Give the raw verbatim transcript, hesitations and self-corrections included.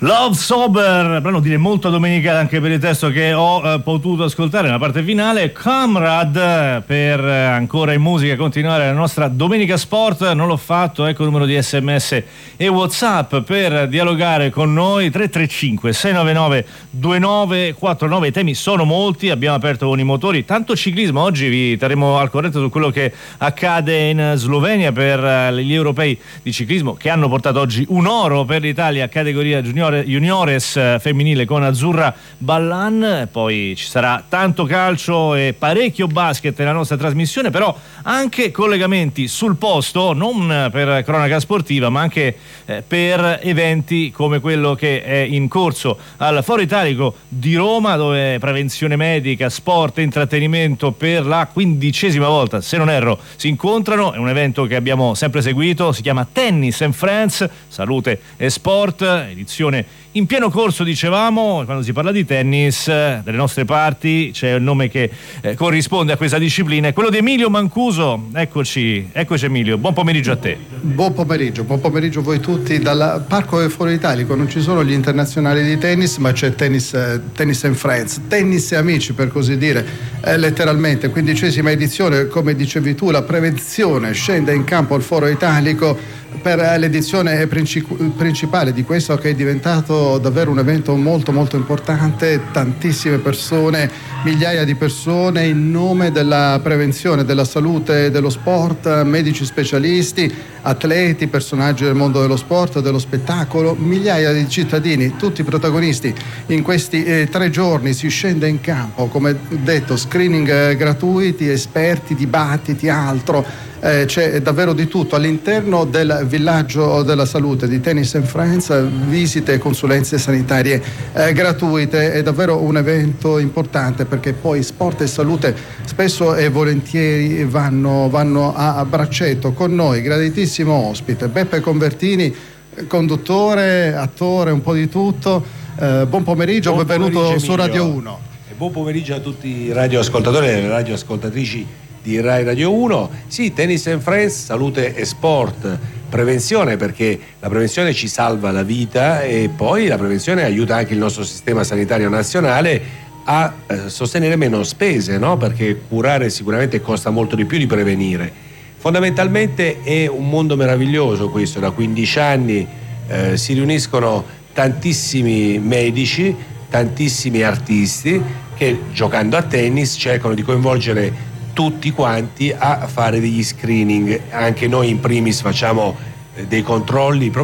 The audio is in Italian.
Love Sober, brano dire molto domenicale anche per il testo che ho eh, potuto ascoltare nella parte finale. Comrade, per eh, ancora in musica continuare la nostra Domenica Sport. Non l'ho fatto, ecco il numero di sms e WhatsApp per dialogare con noi: tre tre cinque sei nove nove due nove quattro nove. I temi sono molti, abbiamo aperto con i motori, tanto ciclismo. Oggi vi terremo al corrente su quello che accade in Slovenia per eh, gli europei di ciclismo, che hanno portato oggi un oro per l'Italia categoria junior juniores femminile con Azzurra Ballan. Poi ci sarà tanto calcio e parecchio basket nella nostra trasmissione, però anche collegamenti sul posto, non per cronaca sportiva ma anche eh, per eventi come quello che è in corso al Foro Italico di Roma, dove prevenzione medica, sport e intrattenimento per la quindicesima volta, se non erro, si incontrano. È un evento che abbiamo sempre seguito, si chiama Tennis and Friends, salute e sport, edizione in pieno corso, dicevamo. Quando si parla di tennis, dalle nostre parti c'è un nome che eh, corrisponde a questa disciplina, è quello di Emilio Mancuso. Eccoci, eccoci Emilio, buon pomeriggio a te. Buon pomeriggio, buon pomeriggio a voi tutti. Dal Parco del Foro Italico non ci sono gli internazionali di tennis, ma c'è tennis, eh, tennis and friends, tennis e amici per così dire, eh, letteralmente. Quindicesima edizione, come dicevi tu, la prevenzione scende in campo al Foro Italico per l'edizione princip- principale di questo, che è diventato davvero un evento molto molto importante. Tantissime persone, migliaia di persone, in nome della prevenzione, della salute, dello sport, medici specialisti, atleti, personaggi del mondo dello sport, dello spettacolo, migliaia di cittadini, tutti protagonisti in questi eh, tre giorni. Si scende in campo, come detto, screening eh, gratuiti, esperti, dibattiti, altro. Eh, c'è davvero di tutto all'interno del villaggio della salute di Tennis and Friends, visite e consulenze sanitarie eh, gratuite. È davvero un evento importante, perché poi sport e salute spesso e volentieri vanno, vanno a, a braccetto. Con noi graditissimo ospite Beppe Convertini, conduttore, attore, un po' di tutto. Eh, buon pomeriggio, buon benvenuto pomeriggio, su Radio uno. E buon pomeriggio a tutti i radioascoltatori e le radioascoltatrici di Rai Radio uno. Sì, Tennis and Friends, salute e sport, prevenzione, perché la prevenzione ci salva la vita e poi la prevenzione aiuta anche il nostro sistema sanitario nazionale a eh, sostenere meno spese, no? Perché curare sicuramente costa molto di più di prevenire. Fondamentalmente è un mondo meraviglioso questo. Da quindici anni eh, si riuniscono tantissimi medici, tantissimi artisti che, giocando a tennis, cercano di coinvolgere tutti quanti a fare degli screening. Anche noi in primis facciamo dei controlli proprio